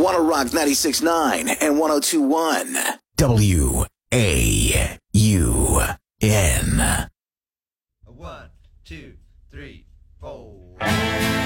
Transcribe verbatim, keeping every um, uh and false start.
Wanna Rock ninety-six point nine and one oh two point one. W A U N. One, two, three, four.